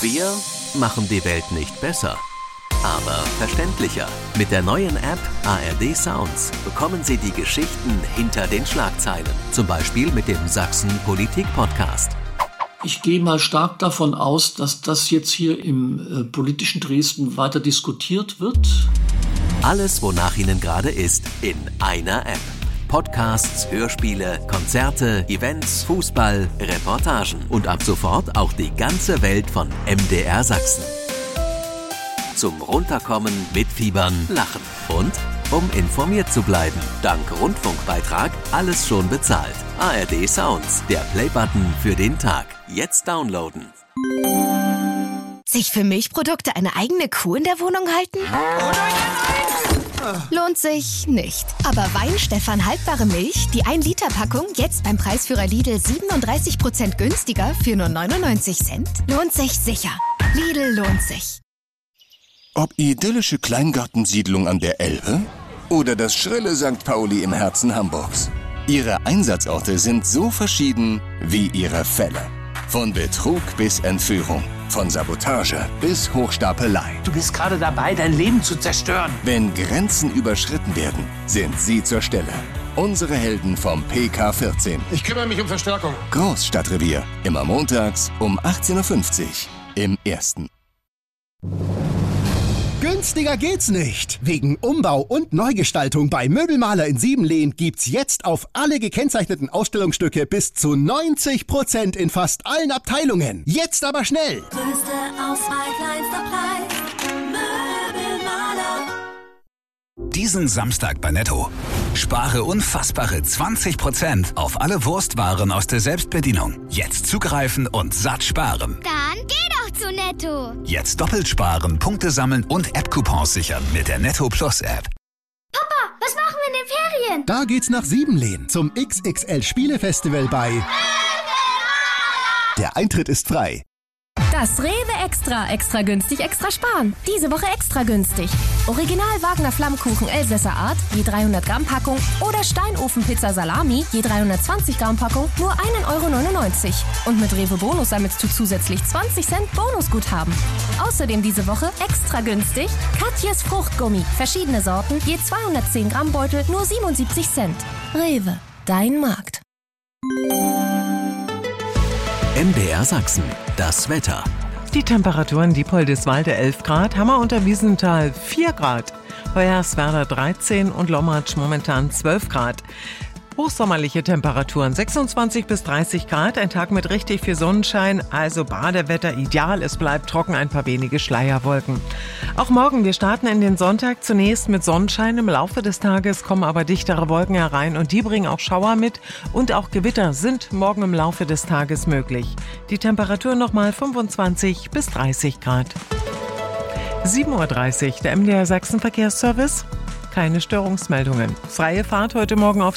Wir machen die Welt nicht besser, aber verständlicher. Mit der neuen App ARD Sounds bekommen Sie die Geschichten hinter den Schlagzeilen. Zum Beispiel mit dem Sachsen Politik Podcast. Ich gehe mal stark davon aus, dass das jetzt hier im politischen Dresden weiter diskutiert wird. Alles, wonach Ihnen gerade ist, in einer App. Podcasts, Hörspiele, Konzerte, Events, Fußball, Reportagen und ab sofort auch die ganze Welt von MDR Sachsen. Zum Runterkommen, mitfiebern, lachen und um informiert zu bleiben. Dank Rundfunkbeitrag alles schon bezahlt. ARD Sounds, der Playbutton für den Tag. Jetzt downloaden. Sich für Milchprodukte eine eigene Kuh in der Wohnung halten? Lohnt sich nicht. Aber Weinstefan haltbare Milch, die 1-Liter-Packung, jetzt beim Preisführer Lidl 37% günstiger für nur 99 Cent, lohnt sich sicher. Lidl lohnt sich. Ob idyllische Kleingartensiedlung an der Elbe oder das schrille St. Pauli im Herzen Hamburgs. Ihre Einsatzorte sind so verschieden wie ihre Fälle. Von Betrug bis Entführung, von Sabotage bis Hochstapelei. Du bist gerade dabei, dein Leben zu zerstören. Wenn Grenzen überschritten werden, sind sie zur Stelle. Unsere Helden vom PK14. Ich kümmere mich um Verstärkung. Großstadtrevier. Immer montags um 18.50 Uhr im Ersten. Günstiger geht's nicht. Wegen Umbau und Neugestaltung bei Möbelmaler in Siebenlehn gibt's jetzt auf alle gekennzeichneten Ausstellungsstücke bis zu 90% in fast allen Abteilungen. Jetzt aber schnell! Größte Auswahl, kleinster Preis. Möbelmaler. Diesen Samstag bei Netto. Spare unfassbare 20% auf alle Wurstwaren aus der Selbstbedienung. Jetzt zugreifen und satt sparen. Dann geh doch zu Netto. Jetzt doppelt sparen, Punkte sammeln und App-Coupons sichern mit der Netto Plus App. Papa, was machen wir in den Ferien? Da geht's nach Siebenlehn zum XXL Spielefestival bei Der Eintritt ist frei. Das Rewe Extra günstig, extra sparen. Diese Woche extra günstig. Original Wagner Flammkuchen Elsässer Art, je 300 Gramm Packung oder Steinofenpizza Salami, je 320 Gramm Packung, nur 1,99 €. Und mit Rewe Bonus sammelst du zusätzlich 20 Cent Bonusguthaben. Außerdem diese Woche extra günstig Katjes Fruchtgummi, verschiedene Sorten, je 210 Gramm Beutel, nur 77 Cent. Rewe, dein Markt. MDR Sachsen, das Wetter. Die Temperaturen Diepoldiswalde 11 Grad, Hammer unter Wiesenthal 4 Grad, Hoyerswerda 13 und Lommatsch momentan 12 Grad. Hochsommerliche Temperaturen 26 bis 30 Grad, ein Tag mit richtig viel Sonnenschein, also Badewetter ideal, es bleibt trocken, ein paar wenige Schleierwolken. Auch morgen, wir starten in den Sonntag zunächst mit Sonnenschein, im Laufe des Tages kommen aber dichtere Wolken herein und die bringen auch Schauer mit und auch Gewitter sind morgen im Laufe des Tages möglich. Die Temperatur nochmal 25 bis 30 Grad. 7.30 Uhr, der MDR Sachsen Verkehrsservice. Keine Störungsmeldungen. Freie Fahrt heute Morgen auf